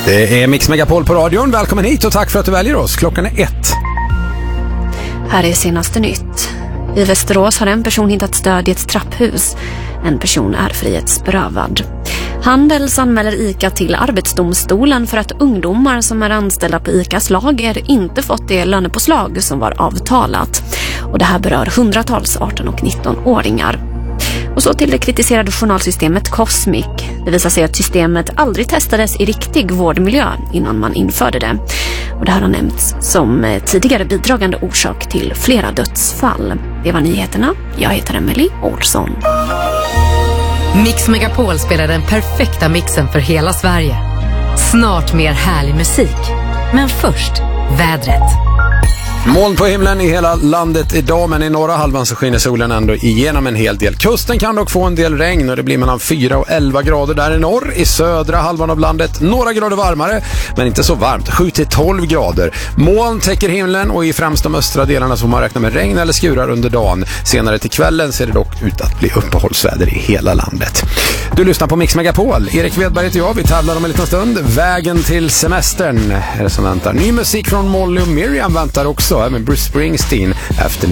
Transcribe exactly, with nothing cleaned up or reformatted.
Det är Mix Megapol på radion. Välkommen hit och tack för att du väljer oss. Klockan är ett. Här är senaste nytt. I Västerås har en person hittat stöd i ett trapphus. En person är frihetsberövad. Handels anmäler ICA till Arbetsdomstolen för att ungdomar som är anställda på ICAs lager inte fått det lönepåslag som var avtalat. Och det här berör hundratals arton- och nitton-åringar. Och så till det kritiserade journalsystemet Cosmic. Det visar sig att systemet aldrig testades i riktig vårdmiljö innan man införde det. Och det här har nämnts som tidigare bidragande orsak till flera dödsfall. Det var nyheterna. Jag heter Emily Olsson. Mix Megapol spelar den perfekta mixen för hela Sverige. Snart mer härlig musik. Men först, vädret. Moln på himlen i hela landet idag, men i norra halvan så skiner solen ändå igenom en hel del. Kusten kan dock få en del regn och det blir mellan fyra och elva grader där i norr. I södra halvan av landet några grader varmare, men inte så varmt, sju till tolv grader. Moln täcker himlen och i främst de östra delarna så får man räkna med regn eller skurar under dagen. Senare till kvällen ser det dock ut att bli uppehållsväder i hela landet. Du lyssnar på Mix Megapol. Erik Wedberg heter jag. Vi tävlar om en liten stund. Vägen till semestern är det som väntar. Ny musik från Molly och Miriam väntar också. Med Bruce Springsteen efter